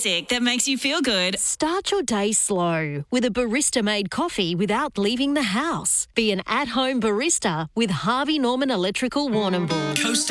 music that makes you feel good. Start your day slow with a barista-made coffee without leaving the house. Be an at-home barista with Harvey Norman Electrical Warrnambool.